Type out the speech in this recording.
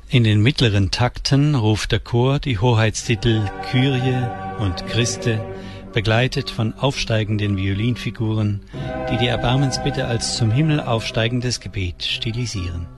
In den mittleren Takten ruft der Chor die Hoheitstitel Kyrie und Christe, begleitet von aufsteigenden Violinfiguren, die die Erbarmensbitte als zum Himmel aufsteigendes Gebet stilisieren.